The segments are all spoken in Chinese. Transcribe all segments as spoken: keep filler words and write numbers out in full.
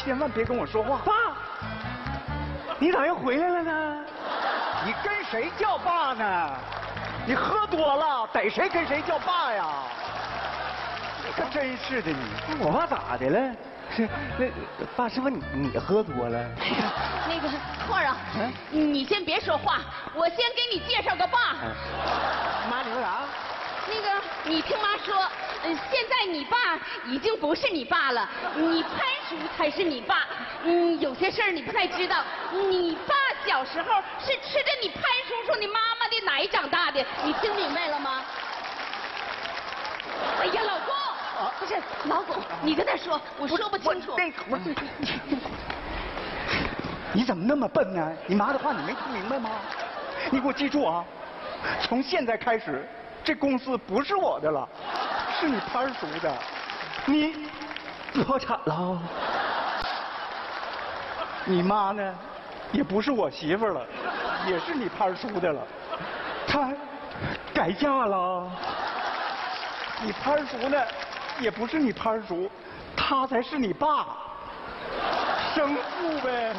千万别跟我说话。 爸，你咋又回来了呢？ 你跟谁叫爸呢？你喝多了，逮谁跟谁叫爸呀？你可真是的你！ 我爸咋的了？是那爸，是不是你你喝多了？ 哎呀，那个霍儿啊，你先别说话，我先给你介绍个爸。 妈，你说啥？ 那个，你听妈说，嗯，现在你爸已经不是你爸了，你潘叔才是你爸。嗯，有些事儿你不太知道，你爸小时候是吃着你潘叔叔、你妈妈的奶长大的，你听明白了吗？哎呀，老公，啊、不是老公，你跟他说，我说不清楚。 我那个，你怎么那么笨呢？你妈的话你没听明白吗？你给我记住啊，从现在开始。这公司不是我的了，是你潘叔的。 你破产了。 你妈呢，也不是我媳妇了，也是你潘叔的了。 她改嫁了。 你潘叔呢，也不是你潘叔，他才是你爸。生父呗。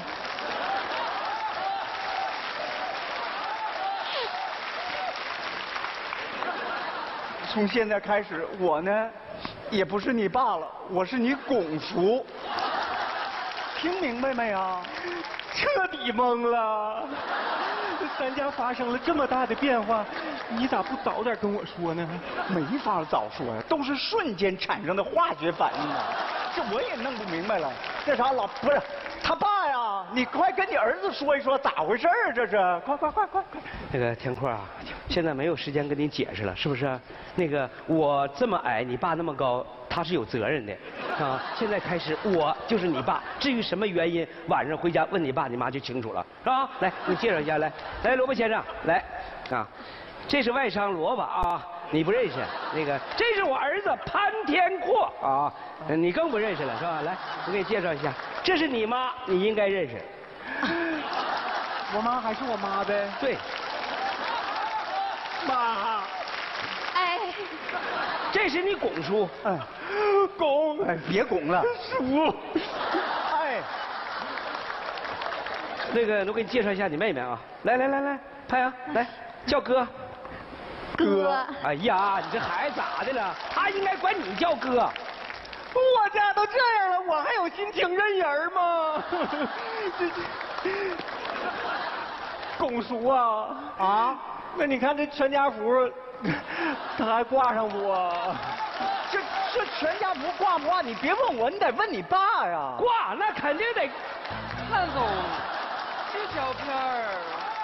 从现在开始，我呢，也不是你爸了，我是你拱叔。听明白没有？ 彻底懵了。咱家发生了这么大的变化，你咋不早点跟我说呢？ 没法早说呀，都是瞬间产生的化学反应啊！这我也弄不明白了。那啥，老不是他爸呀，你快跟你儿子说一说咋回事儿？这是，快快快快快！ 那个田阔啊，现在没有时间跟你解释了，是不是？那个我这么矮，你爸那么高，他是有责任的啊。现在开始，我就是你爸。至于什么原因，晚上回家问你爸你妈就清楚了，是吧？来，你介绍一下，来，来，萝卜先生，来，啊，这是外甥萝卜啊，你不认识。那个，这是我儿子潘天阔啊，你更不认识了，是吧？来，我给你介绍一下，这是你妈，你应该认识。 我妈还是我妈呗？ 对。 妈， 哎， 这是你拱叔， 哎， 拱， 哎，别拱了， 叔， 哎， 那个，我给你介绍一下你妹妹啊，来来来来，潘阳，来叫哥。 哥。 哎呀，你这孩子咋的了？他应该管你叫哥。 我家都这样了，我还有心情认人吗？这这，拱叔啊啊！那你看这全家福，他还挂上我。 这这全家福挂不挂？你别问我，你得问你爸呀。 挂，那肯定得。 潘总，这照片儿，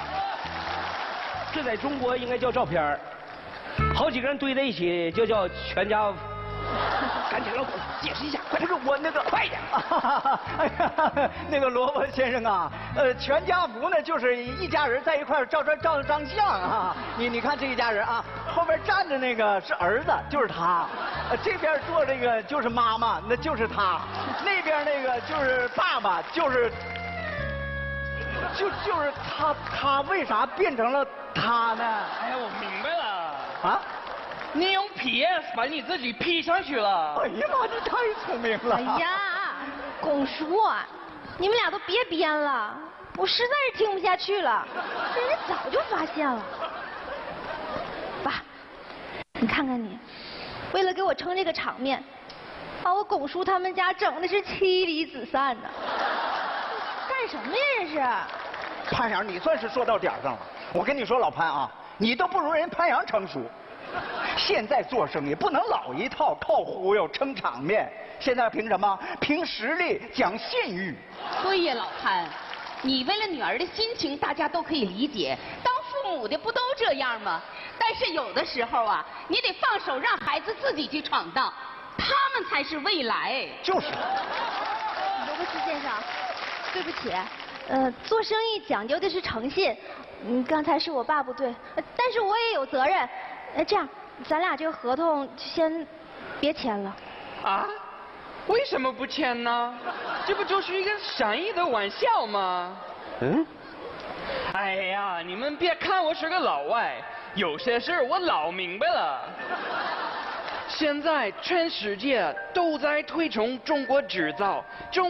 这在中国应该叫照片儿，好几个人堆在一起就叫全家。赶紧老公解释一下，快不是我那个快一点。 哎呀，那个萝卜先生啊，呃，全家福呢就是一家人在一块儿照照照张相啊。你你看这一家人啊，后边站着那个是儿子，就是他；呃，这边坐这个就是妈妈，那就是他；那边那个就是爸爸，就是就就是他。他为啥变成了他呢？ 哎呀，我明白了啊。 你用 P S 把你自己 P 上去了。 哎呀妈，你太聪明了！ 哎呀，拱叔啊，你们俩都别编了，我实在是听不下去了。人家早就发现了。爸，你看看你，为了给我撑这个场面，把我拱叔他们家整的是妻离子散的。干什么呀这是？ 潘阳，你算是说到点上了。我跟你说，老潘啊，你都不如人潘阳成熟。现在做生意不能老一套靠忽悠撑场面，现在凭什么？凭实力，讲信誉。 对呀，老潘，你为了女儿的心情，大家都可以理解。当父母的不都这样吗？但是有的时候啊，你得放手让孩子自己去闯荡，他们才是未来。 就是。 萝卜丝先生，对不起，呃，做生意讲究的是诚信。嗯，刚才是我爸不对，但是我也有责任。呃，这样，咱俩这个合同就先别签了。 啊？为什么不签呢？这不就是一个善意的玩笑吗？ 嗯。 哎呀，你们别看我是个老外，有些事我老明白了。现在全世界都在推崇中国制造，中。